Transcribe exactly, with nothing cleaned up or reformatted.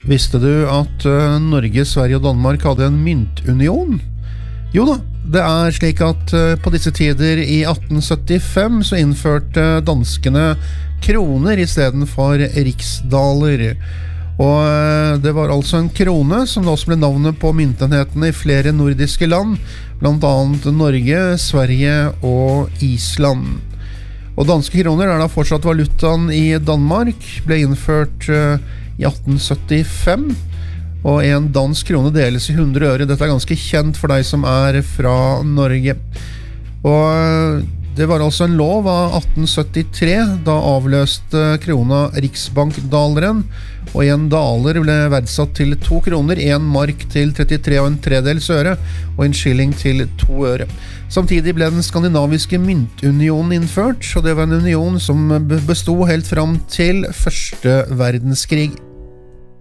Visste du at uh, Norge, Sverige og Danmark hadde en myntunion? Jo da, det er slik at uh, på disse tider i atten syttifem så innførte danskene kroner i stedet for riksdaler. Og uh, det var altså en krone som da også ble navnet på myntenhetene i flere nordiske land, blant annet Norge, Sverige og Island. Og danske kroner er da fortsatt valutaen i Danmark, ble innført uh, i atten syttifem, og en dansk krone deles i hundre øre. Dette er ganske kjent for deg som er fra Norge. Og det var altså en lov av atten syttitre, da avløste krona riksbankdaleren, og en daler ble verdsatt til to kroner, en mark til trettitre og en tredels øre, og en skilling til to øre. Samtidig ble den skandinaviske myntunionen innført, og det var en union som bestod helt fram til første verdenskrig.